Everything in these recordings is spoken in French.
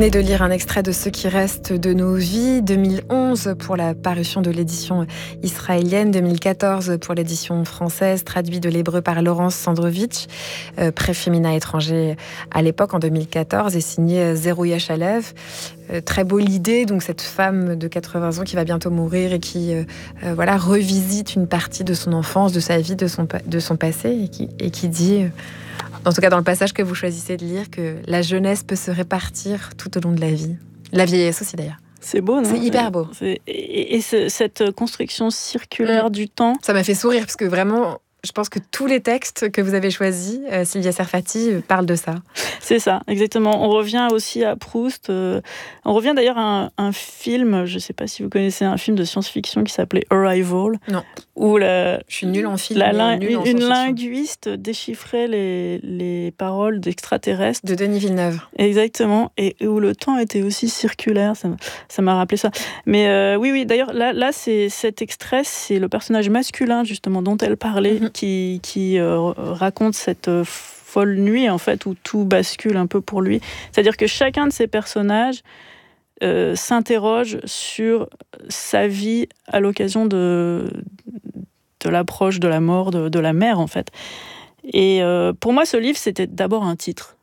venez de lire un extrait de Ce qui reste de nos vies, 2011 pour la parution de l'édition israélienne, 2014 pour l'édition française, traduit de l'hébreu par Laurence Sandrovitch, prix Féminin étranger à l'époque en 2014 et signé Zerouia Shalev. Très beau l'idée, donc cette femme de 80 ans qui va bientôt mourir et qui revisite une partie de son enfance, de sa vie, de son passé et qui dit... En tout cas, dans le passage que vous choisissez de lire, que la jeunesse peut se répartir tout au long de la vie. La vieillesse aussi, d'ailleurs. C'est beau, non ? C'est hyper beau. Cette construction circulaire du temps... Ça m'a fait sourire, parce que vraiment... Je pense que tous les textes que vous avez choisis, Sylvia Serfati, parlent de ça. C'est ça, exactement. On revient aussi à Proust. On revient d'ailleurs à un film, je ne sais pas si vous connaissez, un film de science-fiction qui s'appelait Arrival. Non. Où je suis nulle en film. Une linguiste déchiffrait les paroles d'extraterrestres. De Denis Villeneuve. Exactement. Et où le temps était aussi circulaire. Ça m'a rappelé ça. Mais oui, d'ailleurs, là cet extrait, c'est le personnage masculin, justement, dont elle parlait. Qui raconte cette folle nuit, en fait, où tout bascule un peu pour lui. C'est-à-dire que chacun de ces personnages s'interroge sur sa vie à l'occasion de l'approche de la mort de la mère, en fait. Et pour moi, ce livre, c'était d'abord un titre.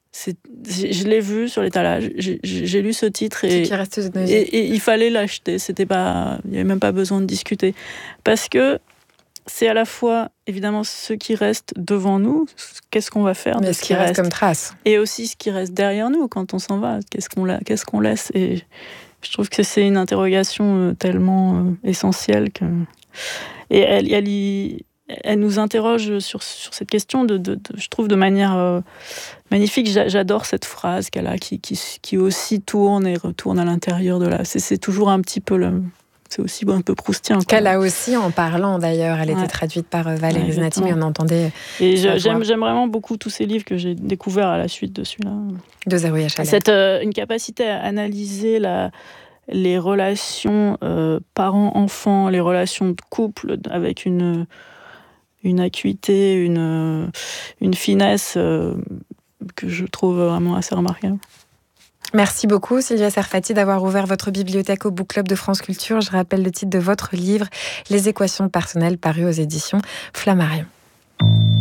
Je l'ai vu sur l'étalage, j'ai lu ce titre et il fallait l'acheter. Il n'y avait même pas besoin de discuter. Parce que c'est à la fois, évidemment, ce qui reste devant nous, qu'est-ce qu'on va faire de ce qui reste comme trace. Et aussi ce qui reste derrière nous quand on s'en va, qu'est-ce qu'on laisse. Et je trouve que c'est une interrogation tellement essentielle. Et elle nous interroge sur cette question, je trouve, de manière magnifique. J'adore cette phrase qu'elle a, qui aussi tourne et retourne à l'intérieur de la... C'est toujours un petit peu... C'est aussi un peu proustien. Qu'elle a aussi en parlant, d'ailleurs. Elle était traduite par Valérie Znati, mais on entendait... Et j'aime vraiment beaucoup tous ces livres que j'ai découverts à la suite de celui-là. De Zerouia Shalev. Une capacité à analyser les relations parents-enfants, les relations de couple, avec une acuité, une finesse que je trouve vraiment assez remarquable. Merci beaucoup Sylvia Serfati d'avoir ouvert votre bibliothèque au Book Club de France Culture. Je rappelle le titre de votre livre, Les équations personnelles, paru aux éditions Flammarion.